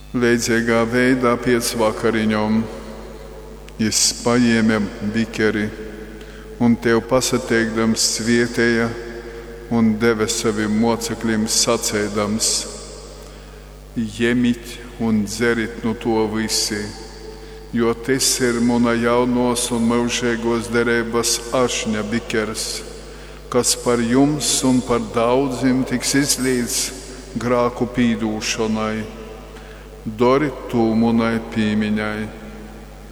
Līdzīgā veidā pēc vakariņām Jis paņēma bikeri un tev pasateikdams svietēja un deva saviem mocekļiem sacēdams: Ņemiet un dzerit no to visi, jo tas ir mana jaunos un mūžīgos derības ašņa bikers, kas par jums un par daudziem tiks izlīdz grāku pīdūšanai. Dori to manai piemiņai.